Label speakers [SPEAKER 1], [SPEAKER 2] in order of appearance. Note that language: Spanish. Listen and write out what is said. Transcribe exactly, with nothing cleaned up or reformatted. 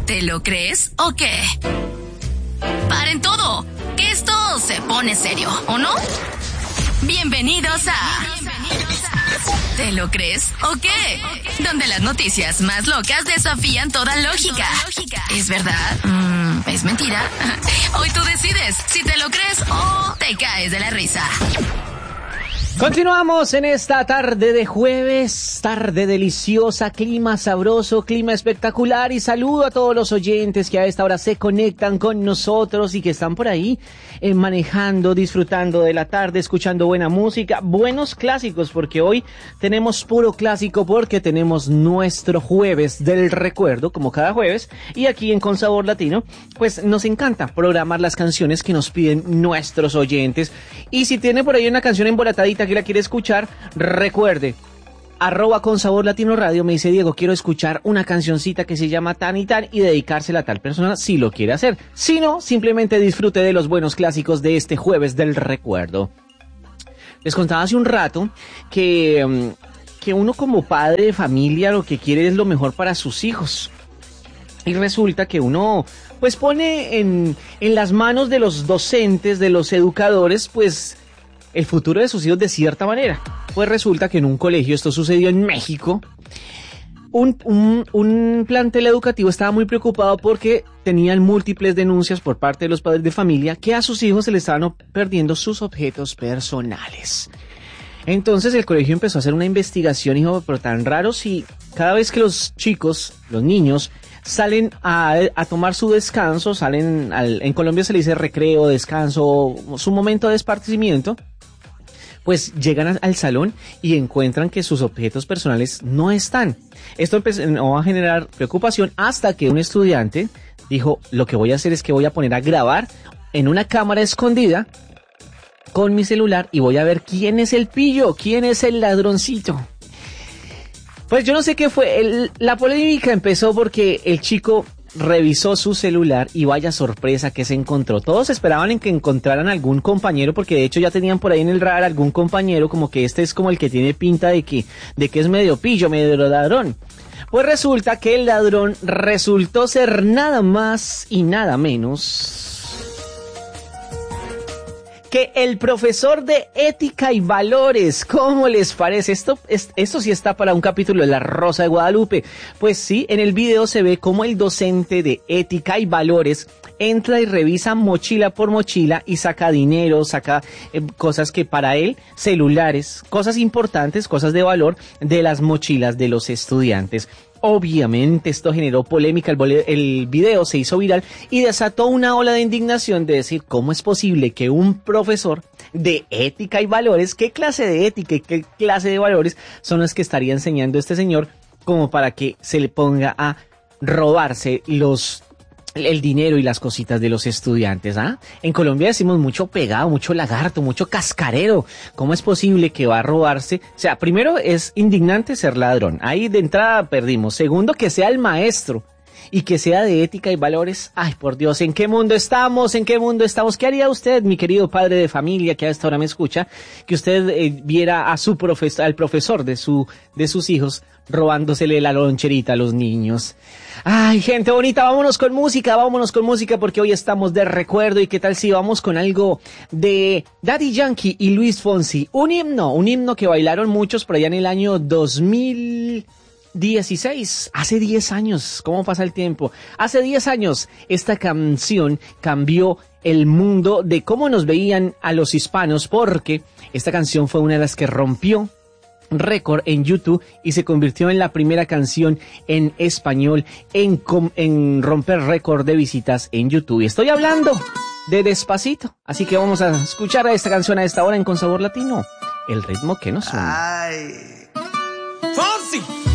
[SPEAKER 1] ¿Te lo crees o qué? ¡Paren todo! Que esto se pone serio, ¿o no? Bienvenidos a... ¿Te lo crees o qué? Donde las noticias más locas desafían toda lógica. ¿Es verdad? Mm, ¿Es mentira? Hoy tú decides si te lo crees o te caes de la risa.
[SPEAKER 2] Continuamos en esta tarde de jueves, tarde deliciosa, clima sabroso, clima espectacular, y saludo a todos los oyentes que a esta hora se conectan con nosotros y que están por ahí eh, manejando, disfrutando de la tarde, escuchando buena música, buenos clásicos, porque hoy tenemos puro clásico, porque tenemos nuestro jueves del recuerdo, como cada jueves, y aquí en Con Sabor Latino, pues nos encanta programar las canciones que nos piden nuestros oyentes, y si tiene por ahí una canción embolatadita que la quiere escuchar, recuerde, arroba Con Sabor Latino Radio, me dice: Diego, quiero escuchar una cancioncita que se llama tan y tan, y dedicársela a tal persona si lo quiere hacer. Si no, simplemente disfrute de los buenos clásicos de este jueves del recuerdo. Les contaba hace un rato que, que uno como padre de familia lo que quiere es lo mejor para sus hijos. Y resulta que uno pues pone en, en las manos de los docentes, de los educadores, pues el futuro de sus hijos de cierta manera. Pues resulta que en un colegio, esto sucedió en México, un, un, un plantel educativo estaba muy preocupado porque tenían múltiples denuncias por parte de los padres de familia que a sus hijos se les estaban perdiendo sus objetos personales. Entonces el colegio empezó a hacer una investigación y dijo: pero tan raro, si cada vez que los chicos, los niños, salen a, a tomar su descanso, salen al, en Colombia se le dice recreo, descanso, su momento de esparcimiento, pues llegan a, al salón y encuentran que sus objetos personales no están. Esto empezó a generar preocupación hasta que un estudiante dijo: lo que voy a hacer es que voy a poner a grabar en una cámara escondida con mi celular y voy a ver quién es el pillo, quién es el ladroncito. Pues yo no sé qué fue, el, la polémica empezó porque el chico revisó su celular y vaya sorpresa que se encontró. Todos esperaban en que encontraran algún compañero, porque de hecho ya tenían por ahí en el radar algún compañero, como que este es como el que tiene pinta de que, de que es medio pillo, medio ladrón. Pues resulta que el ladrón resultó ser nada más y nada menos que el profesor de ética y valores. ¿Cómo les parece? Esto, esto sí está para un capítulo de La Rosa de Guadalupe. Pues sí, en el video se ve cómo el docente de ética y valores entra y revisa mochila por mochila y saca dinero, saca eh, cosas que para él, celulares, cosas importantes, cosas de valor de las mochilas de los estudiantes. Obviamente esto generó polémica, el, vole- el video se hizo viral y desató una ola de indignación de decir: ¿cómo es posible que un profesor de ética y valores, qué clase de ética y qué clase de valores son los que estaría enseñando este señor como para que se le ponga a robarse los el dinero y las cositas de los estudiantes? ¿Ah? En Colombia decimos mucho pegado, mucho lagarto, mucho cascarero. ¿Cómo es posible que va a robarse? O sea, primero es indignante ser ladrón. Ahí de entrada perdimos. Segundo, que sea el maestro y que sea de ética y valores. Ay, por Dios, ¿en qué mundo estamos? ¿En qué mundo estamos? ¿Qué haría usted, mi querido padre de familia que a esta hora me escucha, que usted eh, viera a su profesor, al profesor de su de sus hijos robándosele la loncherita a los niños? Ay, gente bonita, vámonos con música, vámonos con música porque hoy estamos de recuerdo. ¿Y qué tal si vamos con algo de Daddy Yankee y Luis Fonsi? Un himno, un himno que bailaron muchos por allá en el año dos mil dieciséis, hace diez años. ¿Cómo pasa el tiempo? Hace diez años esta canción cambió el mundo de cómo nos veían a los hispanos, porque esta canción fue una de las que rompió récord en YouTube y se convirtió en la primera canción en español en, en romper récord de visitas en YouTube. Y estoy hablando de Despacito. Así que vamos a escuchar a esta canción a esta hora en Con Sabor Latino. El ritmo que nos une.
[SPEAKER 3] Ay. Fonsi.